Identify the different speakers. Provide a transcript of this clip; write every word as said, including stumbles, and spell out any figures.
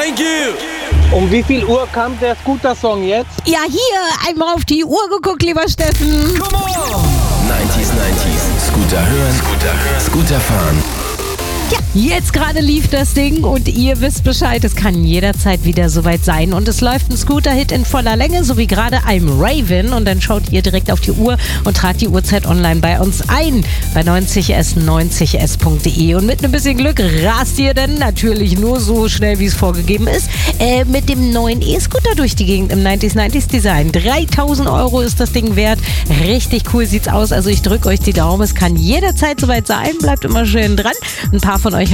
Speaker 1: Thank you.
Speaker 2: Um wie viel Uhr kam der Scooter-Song jetzt?
Speaker 3: Ja, hier, einmal auf die Uhr geguckt, lieber Steffen.
Speaker 1: Come on. neunziger, neunziger. Scooter hören, Scooter hören, Scooter fahren.
Speaker 3: Ja, jetzt gerade lief das Ding und ihr wisst Bescheid, es kann jederzeit wieder soweit sein. Und es läuft ein Scooter-Hit in voller Länge, so wie gerade I'm Raven. Und dann schaut ihr direkt auf die Uhr und tragt die Uhrzeit online bei uns ein, bei neunzig s neunzig s punkt de. Und mit ein bisschen Glück rast ihr dann natürlich nur so schnell, wie es vorgegeben ist, äh, mit dem neuen E-Scooter durch die Gegend im neunziger neunziger Design. dreitausend Euro ist das Ding wert. Richtig cool sieht's aus. Also ich drücke euch die Daumen. Es kann jederzeit soweit sein. Bleibt immer schön dran. Ein paar von euch